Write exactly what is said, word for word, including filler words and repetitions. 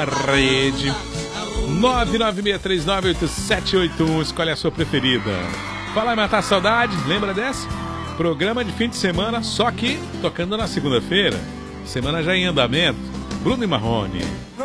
na rede. nove nove seis três nove oito sete oito um. Escolhe a sua preferida. Fala, matar a saudade. Lembra dessa? Programa de fim de semana, só que tocando na segunda-feira. Semana já em andamento. Bruno e Marrone.